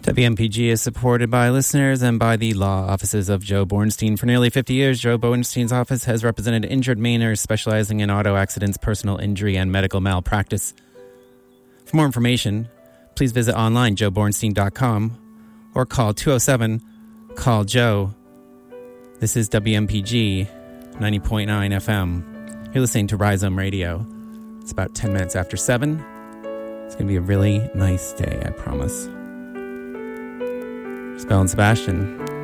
WMPG is supported by listeners and by the law offices of Joe Bornstein. For nearly 50 years, Joe Bornstein's office has represented injured Mainers specializing in auto accidents, personal injury, and medical malpractice. For more information, please visit online, joebornstein.com, or call 207-CALL-JOE. This is WMPG 90.9 FM. You're listening to Rhizome Radio. It's about 10 minutes after 7. It's going to be a really nice day, I promise. Belle and Sebastian.